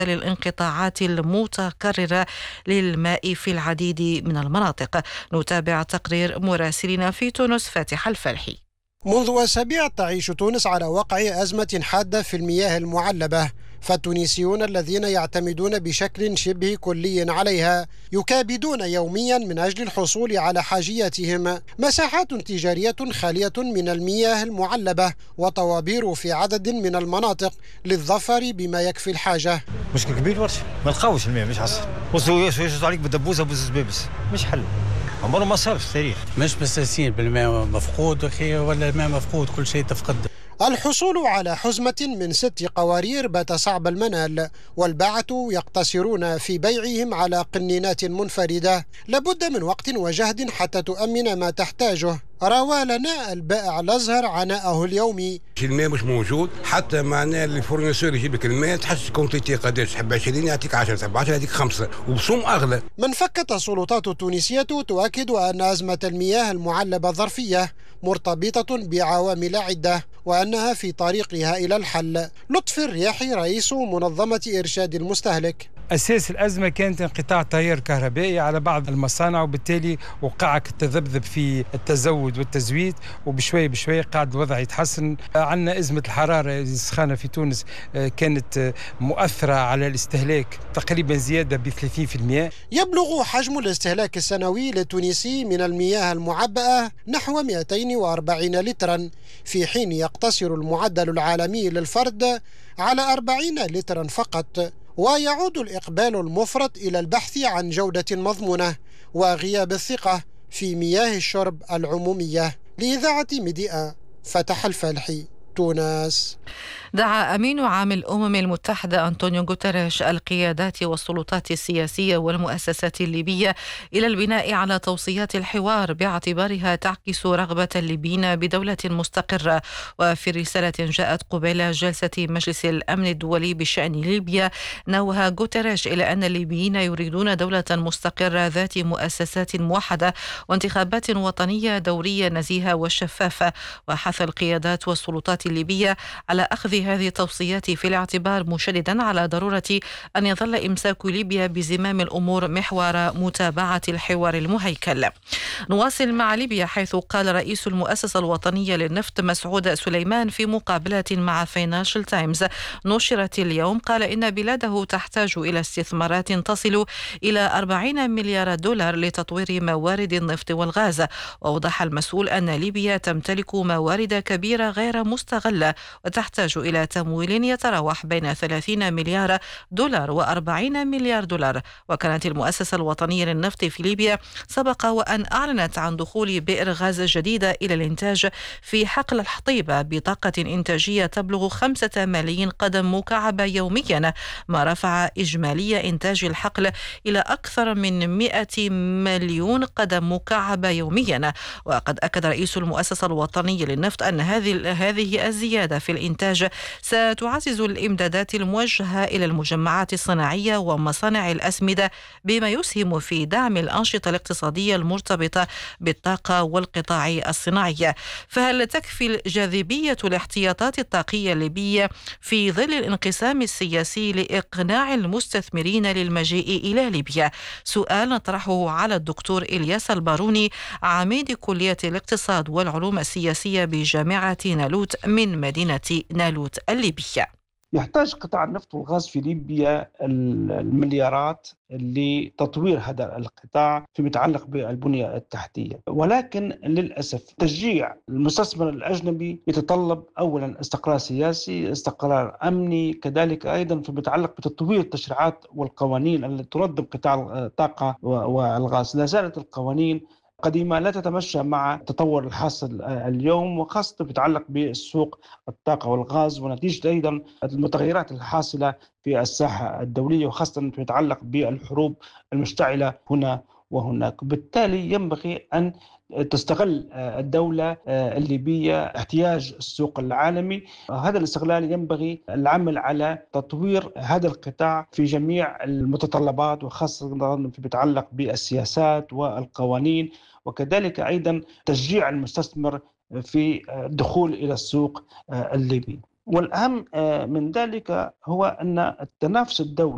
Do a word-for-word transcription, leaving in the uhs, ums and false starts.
للانقطاعات المتكررة للماء في العديد من المناطق. نتابع تقرير مراسلنا في تونس فاتح الفلحي. منذ أسابيع تعيش تونس على وقع أزمة حادة في المياه المعلبة، فالتونسيون الذين يعتمدون بشكل شبه كلي عليها يكابدون يوميا من أجل الحصول على حاجياتهم. مساحات تجارية خالية من المياه المعلبة وطوابير في عدد من المناطق للظفر بما يكفي الحاجة. مشكل كبير برشا، ما نلقاوش المياه، مش حصل وصلوا يشوشوا عليك بالدبوسة وبالزبابس، مش حل، عمره ما صار في التاريخ. مش مستانسين بالماء مفقود أخي، ولا الماء مفقود، كل شيء تفقد. الحصول على حزمة من ست قوارير بات صعب المنال، والباعة يقتصرون في بيعهم على قنينات منفردة. لابد من وقت وجهد حتى تؤمن ما تحتاجه. روى لنا البائع الأزهر عناءه اليومي. الماء مش موجود، حتى معناه الفورنيسور يجيب لك الماء تحس كونتيتي قداش تحب عشرين يعطيك عشرة، تحب عشرة يعطيك خمسة، وبصوم أغلى. من فكت السلطات التونسية تؤكد أن أزمة المياه المعلبة ظرفية مرتبطة بعوامل عدة، وأنها في طريقها إلى الحل. لطفي الرياحي رئيس منظمة إرشاد المستهلك: أساس الأزمة كانت انقطاع تيار كهربائي على بعض المصانع، وبالتالي وقعك التذبذب في التزود والتزويد، وبشوية بشوية قاعد الوضع يتحسن. عندنا أزمة الحرارة السخانة في تونس كانت مؤثرة على الاستهلاك، تقريبا زيادة ب ثلاثين بالمئة. يبلغ حجم الاستهلاك السنوي للتونسي من المياه المعبأة نحو مئتين وأربعين لترا، في حين يقتصر المعدل العالمي للفرد على أربعين لترا فقط. ويعود الإقبال المفرط إلى البحث عن جودة مضمونة وغياب الثقة في مياه الشرب العمومية. لإذاعة ميديا فتح الفالحي، تونس. دعا أمين عام الأمم المتحدة أنطونيو غوتيريش القيادات والسلطات السياسية والمؤسسات الليبية إلى البناء على توصيات الحوار باعتبارها تعكس رغبة الليبيين بدولة مستقرة. وفي رسالة جاءت قبيل جلسة مجلس الأمن الدولي بشأن ليبيا، نوه غوتيريش إلى أن الليبيين يريدون دولة مستقرة ذات مؤسسات موحدة وانتخابات وطنية دورية نزيهة وشفافة، وحث القيادات والسلطات الليبية على أخذ هذه التوصيات في الاعتبار، مشددا على ضرورة أن يظل إمساك ليبيا بزمام الأمور محور متابعة الحوار المهيكل. نواصل مع ليبيا، حيث قال رئيس المؤسسة الوطنية للنفط مسعود سليمان في مقابلة مع فاينانشال تايمز نشرت اليوم، قال إن بلاده تحتاج إلى استثمارات تصل إلى أربعين مليار دولار لتطوير موارد النفط والغاز. وأوضح المسؤول أن ليبيا تمتلك موارد كبيرة غير مستغلة وتحتاج إلى تمويل يتراوح بين ثلاثين مليار دولار وأربعين مليار دولار. وكانت المؤسسة الوطنية للنفط في ليبيا سبق وأن أعلنت عن دخول بئر غاز جديدة إلى الإنتاج في حقل الحطيبة بطاقة إنتاجية تبلغ خمسة ملايين قدم مكعب يوميا، ما رفع إجمالي إنتاج الحقل إلى أكثر من مئة مليون قدم مكعب يوميا. وقد أكد رئيس المؤسسة الوطنية للنفط أن هذه هذه الزيادة في الإنتاج ستعزز الإمدادات الموجهة إلى المجمعات الصناعية ومصانع الأسمدة، بما يسهم في دعم الأنشطة الاقتصادية المرتبطة بالطاقة والقطاع الصناعي. فهل تكفي جاذبية الاحتياطات الطاقية الليبية في ظل الانقسام السياسي لإقناع المستثمرين للمجيء إلى ليبيا؟ سؤال نطرحه على الدكتور إلياس الباروني، عميد كلية الاقتصاد والعلوم السياسية بجامعة نالوت من مدينة نالوت الليبية. يحتاج قطاع النفط والغاز في ليبيا المليارات لتطوير هذا القطاع فيما يتعلق بالبنية التحتية، ولكن للأسف تشجيع المستثمر الأجنبي يتطلب أولا استقرار سياسي، استقرار أمني، كذلك أيضا فيما يتعلق بتطوير التشريعات والقوانين التي تنظم قطاع الطاقة والغاز. لا زالت القوانين قديمة لا تتمشى مع التطور الحاصل اليوم، وخاصة تتعلق بالسوق الطاقة والغاز، ونتيجة أيضا المتغيرات الحاصلة في الساحة الدولية، وخاصة تتعلق بالحروب المشتعلة هنا وهناك. بالتالي ينبغي أن تستغل الدولة الليبية احتياج السوق العالمي. هذا الاستغلال ينبغي العمل على تطوير هذا القطاع في جميع المتطلبات، وخاصة فيما يتعلق بالسياسات والقوانين، وكذلك أيضا تشجيع المستثمر في الدخول إلى السوق الليبي. والأهم من ذلك هو أن التنافس الدولي